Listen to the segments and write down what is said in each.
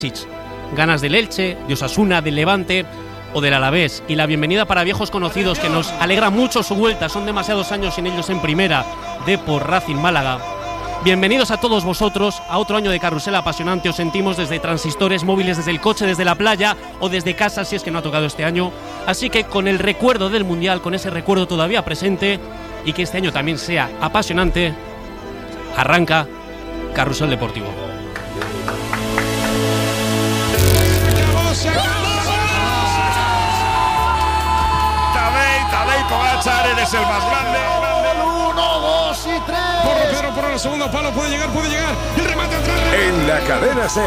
ganas del Elche, de Osasuna, del Levante o del Alavés. Y la bienvenida para viejos conocidos, que nos alegra mucho su vuelta, son demasiados años sin ellos en primera, Depor Racing Málaga. Bienvenidos a todos vosotros a otro año de carrusel apasionante. Os sentimos desde transistores móviles, desde el coche, desde la playa o desde casa, si es que no ha tocado este año. Así que con el recuerdo del Mundial, con ese recuerdo todavía presente, y que este año también sea apasionante, arranca Carrusel Deportivo. Tadej Pogačar, eres el más grande. 1, 2 y 3. Pedro por el segundo palo, puede llegar. El remate atrás. En la cadena SER.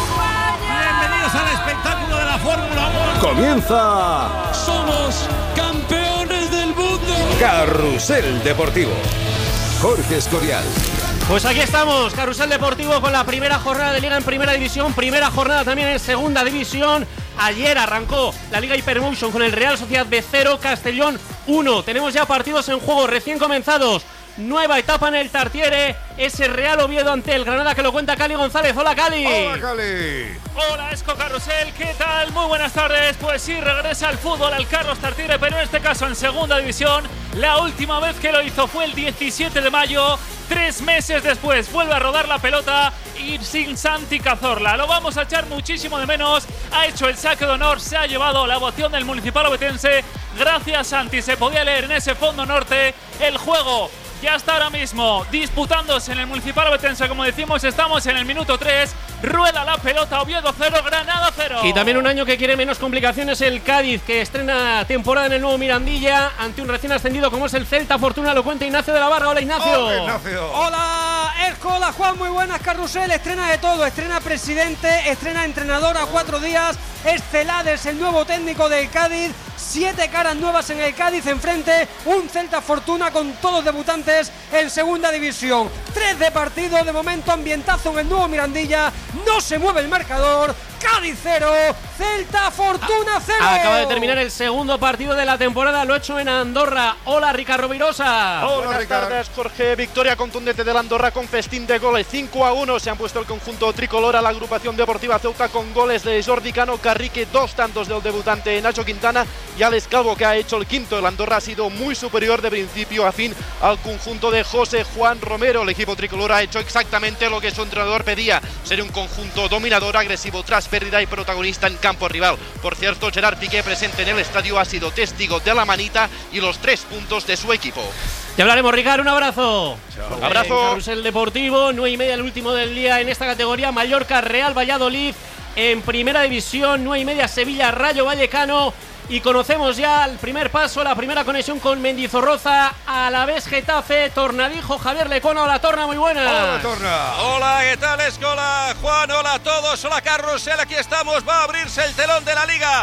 Bienvenidos al espectáculo de la Fórmula 1. Comienza. Somos campeones del mundo. Carrusel Deportivo. Jorge Escorial. Pues aquí estamos, Carrusel Deportivo, con la primera jornada de Liga en Primera División, primera jornada también en Segunda División. Ayer arrancó la Liga Hypermotion con el Real Sociedad B0, Castellón 1. Tenemos ya partidos en juego recién comenzados. Nueva etapa en el Tartiere, ese Real Oviedo ante el Granada, que lo cuenta Cali González. Hola, Cali. Hola, Cali. Hola, Esco Carrusel, ¿qué tal? Muy buenas tardes. Pues sí, regresa al fútbol, al Carlos Tartiere, pero en este caso en Segunda División. La última vez que lo hizo fue el 17 de mayo. 3 meses después vuelve a rodar la pelota y sin Santi Cazorla. Lo vamos a echar muchísimo de menos. Ha hecho el saque de honor, se ha llevado la ovación del Municipal Ovetense. Gracias, Santi. Se podía leer en ese fondo norte. El juego ya está ahora mismo disputándose en el Municipal Ovetense. Como decimos, estamos en el minuto 3. Rueda la pelota, Oviedo 0, Granada 0. Y también un año que quiere menos complicaciones, el Cádiz, que estrena temporada en el nuevo Mirandilla ante un recién ascendido como es el Celta Fortuna. Lo cuenta Ignacio de la Barra. Hola, Ignacio. Hola, Ignacio. Hola, Esco, hola, Juan, muy buenas. Carrusel estrena de todo, estrena presidente, estrena entrenador a 4 días. Es Celades, el nuevo técnico del Cádiz. 7 caras nuevas en el Cádiz, enfrente un Celta Fortuna con todos debutantes en Segunda División. 3 de partido, de momento ambientazo en el nuevo Mirandilla. No se mueve el marcador. Cádiz 0, Celta Fortuna 0. Acaba de terminar el segundo partido de la temporada, lo hecho en Andorra. Hola, Ricardo Virosa. Buenas tardes, Jorge. Victoria contundente del Andorra con festín de goles. 5-1 se han puesto el conjunto tricolor a la agrupación deportiva Ceuta, con goles de Jordi Cano, Carrique, 2 tantos del debutante Nacho Quintana y Alex Calvo, que ha hecho el quinto. El Andorra ha sido muy superior de principio a fin al conjunto de José Juan Romero. El equipo tricolor ha hecho exactamente lo que su entrenador pedía: ser un conjunto dominador, agresivo tras pérdida y protagonista en campo rival. Por cierto, Gerard Piqué, presente en el estadio, ha sido testigo de la manita y los 3 puntos de su equipo. Te hablaremos, Ricardo, un abrazo. Un abrazo. Carrusel Deportivo, 9:30 el último del día en esta categoría. Mallorca, Real Valladolid en Primera División, 9:30 Sevilla, Rayo Vallecano. Y conocemos ya el primer paso, la primera conexión con Mendizorroza, Alavés Getafe, Tornadijo, Javier Lecona. Hola, Torna, muy buenas. Hola, Torna. Hola, ¿qué tal, Esco? Hola, Juan, hola a todos, hola, Carrusel, aquí estamos, va a abrirse el telón de la Liga.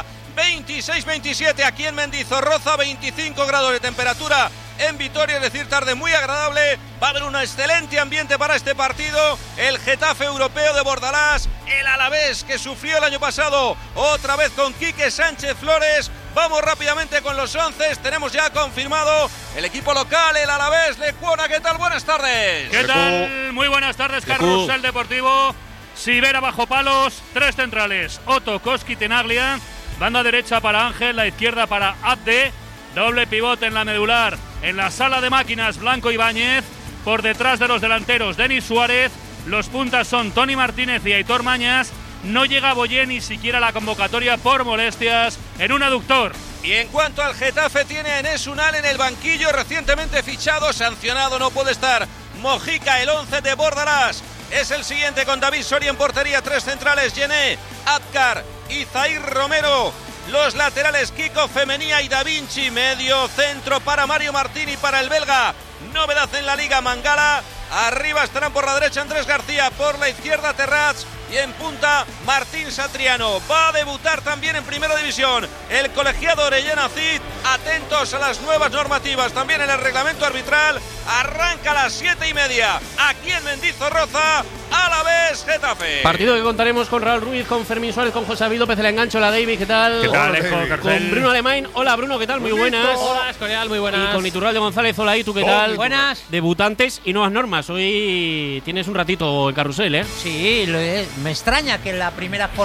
26-27 aquí en Mendizorroza, 25 grados de temperatura en Vitoria, es decir, tarde muy agradable. Va a haber un excelente ambiente para este partido. El Getafe europeo de Bordalás, el Alavés, que sufrió el año pasado otra vez con Quique Sánchez Flores. Vamos rápidamente con los 11. Tenemos ya confirmado el equipo local, el Alavés. Lecuona, ¿qué tal? Buenas tardes. ¿Qué tal? Muy buenas tardes, Carrusel Deportivo. Sivera bajo palos, 3 centrales: Otto, Koski, Tenaglia. Banda derecha para Ángel, la izquierda para Abde. Doble pivote en la medular. En la sala de máquinas, Blanco Ibáñez. Por detrás de los delanteros, Denis Suárez. Los puntas son Tony Martínez y Aitor Mañas. No llega Boyé ni siquiera a la convocatoria por molestias en un aductor. Y en cuanto al Getafe, tiene a Enes Unal en el banquillo, recientemente fichado, sancionado, no puede estar. Mojica, el 11 de Bordalás, es el siguiente, con David Soria en portería. 3 centrales, Yené, Abkar y Zair Romero. Los laterales, Kiko Femenía y Da Vinci. Medio centro para Mario Martín y para el belga. Novedad en la Liga, Mangala. Arriba estarán por la derecha Andrés García, por la izquierda Terrats y en punta Martín Satriano. Va a debutar también en Primera División el colegiado Orellana Cid. Atentos a las nuevas normativas también en el reglamento arbitral. Arranca a las 7:30 aquí en Mendizorroza. Alavés-Getafe. Partido que contaremos con Raúl Ruiz, con Fermín Suárez, con José David López, el engancho, la David, ¿qué tal? ¿Qué tal, Hola, Ejo, David. Carcel? Con Bruno Alemán. Hola, Bruno, ¿qué tal? Muy buenas. Hola, Escorial, muy buenas. Y con Iturralde González, hola, ¿y tú qué tal? Buenas. Debutantes y nuevas normas. Hoy tienes un ratito en carrusel, ¿eh? Sí, me extraña que la primera